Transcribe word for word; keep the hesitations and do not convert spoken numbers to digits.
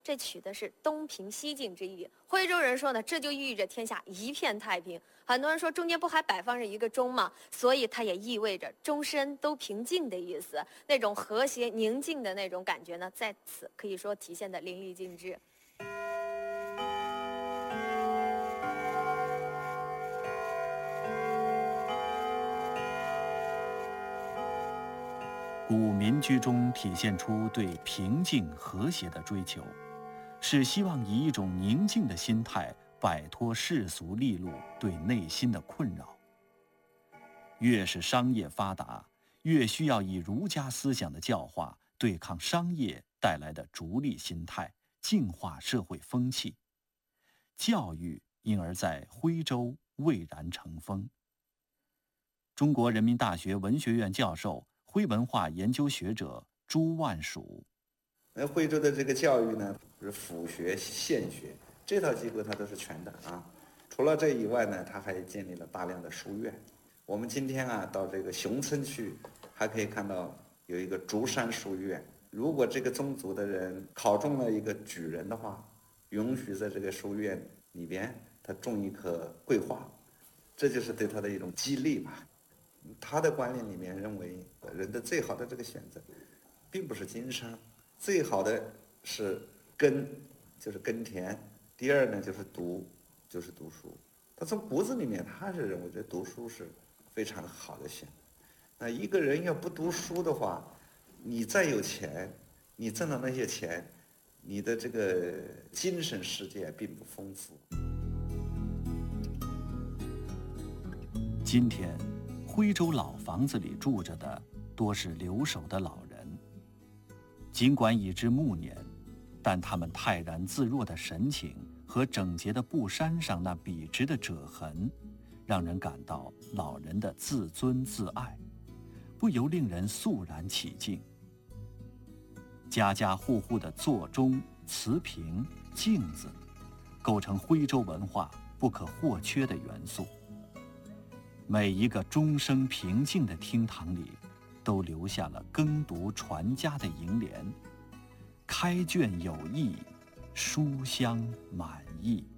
这取的是东平西静之意。徽州人说呢，这就寓意着天下一片太平。很多人说中间不还摆放着一个钟吗？所以它也意味着终身都平静的意思。那种和谐宁静的那种感觉呢，在此可以说体现得淋漓尽致。 古民居中体现出对平静和谐的追求，是希望以一种宁静的心态摆脱世俗利禄对内心的困扰。越是商业发达，越需要以儒家思想的教化对抗商业带来的逐利心态，净化社会风气。教育因而在徽州蔚然成风。中国人民大学文学院教授、徽文化研究学者朱万曙。 那徽州的这个教育呢，是府学、县学这套机构它都是全的啊。除了这以外呢，它还建立了大量的书院。我们今天啊到这个熊村去，还可以看到有一个竹山书院。如果这个宗族的人考中了一个举人的话，允许在这个书院里边他种一棵桂花，这就是对他的一种激励嘛。他的观念里面认为，人的最好的这个选择，并不是经商，最好的是耕，就是耕田。第二呢，就是读，就是读书。他从骨子里面，他是认为这读书是非常好的选择。那一个人要不读书的话，你再有钱，你挣的那些钱，你的这个精神世界并不丰富。 今天，徽州老房子里住着的多是留守的老人，尽管已至暮年，但他们泰然自若的神情和整洁的布衫上那笔直的褶痕，让人感到老人的自尊自爱，不由令人肃然起敬。家家户户的座钟、瓷瓶、镜子，构成徽州文化不可或缺的元素。每一个钟声平静的厅堂里，都留下了耕读传家的楹联：开卷有益，书香满溢。